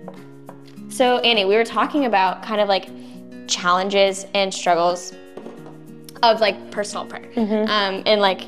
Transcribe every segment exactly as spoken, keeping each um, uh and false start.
So Annie, we were talking about kind of like challenges and struggles of like personal prayer. Mm-hmm. Um, and like,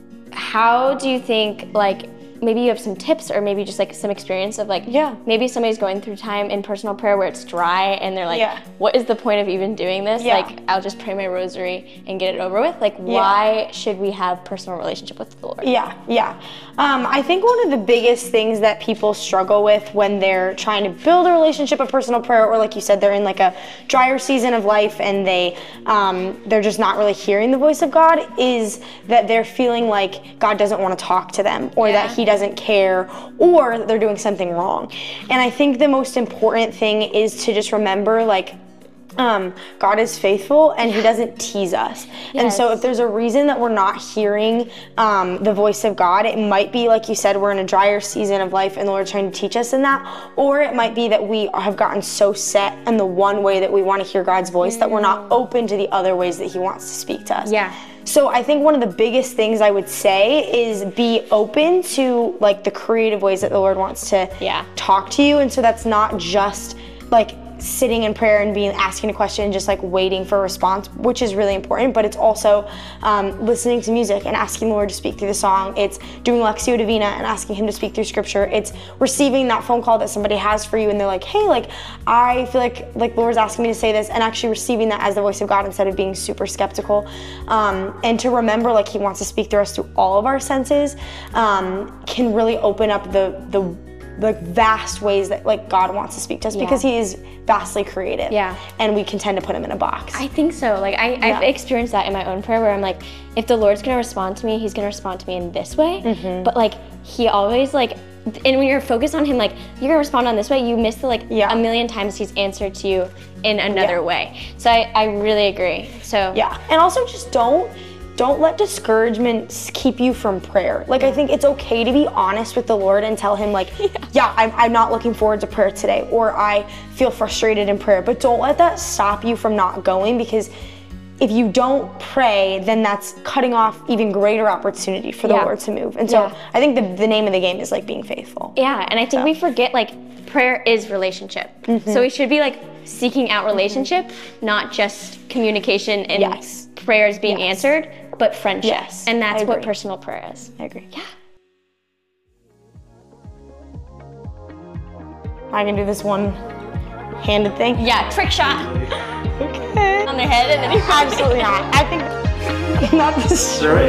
how do you think, like, maybe you have some tips or maybe just like some experience of like, yeah. maybe somebody's going through time in personal prayer where it's dry and they're like, yeah. what is the point of even doing this? Yeah. Like, I'll just pray my rosary and get it over with. Like, why yeah. should we have personal relationship with the Lord? Yeah, yeah. Um, I think one of the biggest things that people struggle with when they're trying to build a relationship of personal prayer, or like you said, they're in like a drier season of life and they, um, they're just not really hearing the voice of God, is that they're feeling like God doesn't want to talk to them, or yeah. that he doesn't care, or they're doing something wrong. And I think the most important thing is to just remember, like, um, God is faithful and he doesn't tease us. Yes. And so if there's a reason that we're not hearing um, the voice of God, it might be, like you said, we're in a drier season of life and the Lord's trying to teach us in that, or it might be that we have gotten so set in the one way that we want to hear God's voice mm. that we're not open to the other ways that he wants to speak to us. Yeah. So I think one of the biggest things I would say is be open to like the creative ways that the Lord wants to yeah. talk to you. And so that's not just like sitting in prayer and being asking a question and just like waiting for a response, which is really important, but it's also um, listening to music and asking the Lord to speak through the song. It's doing Lectio Divina and asking him to speak through scripture. It's receiving that phone call that somebody has for you and they're like, hey, like I feel like like the Lord's asking me to say this, and actually receiving that as the voice of God instead of being super skeptical. Um, and to remember like he wants to speak through us through all of our senses um, can really open up the the like vast ways that like God wants to speak to us yeah. because he is vastly creative. Yeah. And we can tend to put him in a box. I think so. Like I, yeah. I've experienced that in my own prayer where I'm like, if the Lord's gonna respond to me, he's gonna respond to me in this way. Mm-hmm. But like he always like, and when you're focused on him, like you're gonna respond on this way, you miss the like yeah. a million times he's answered to you in another yeah. way. So I, I really agree. So yeah. And also just don't Don't let discouragement keep you from prayer. Like, I think it's okay to be honest with the Lord and tell him, like, yeah, yeah I'm, I'm not looking forward to prayer today, or I feel frustrated in prayer. But don't let that stop you from not going, because if you don't pray, then that's cutting off even greater opportunity for the yeah. Lord to move. And so yeah. I think the, the name of the game is, like, being faithful. Yeah, and I think so. we forget, like, prayer is relationship. Mm-hmm. So we should be, like, seeking out relationship, mm-hmm. not just communication and yes. prayers being yes. answered, but friendship. Yes, and that's what personal prayer is. I agree. Yeah. I can do this one-handed thing? Yeah, trick shot. Okay. On their head and then you absolutely not. I think not this straight.